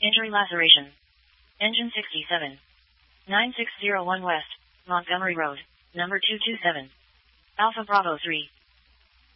Injury laceration. Engine 67. 9601 West, Montgomery Road, number 227. Alpha Bravo 3.